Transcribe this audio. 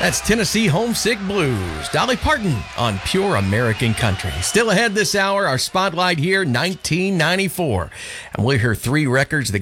That's Tennessee Homesick Blues. Dolly Parton on Pure American Country. Still ahead this hour, our spotlight here, 1994. And we'll hear three records that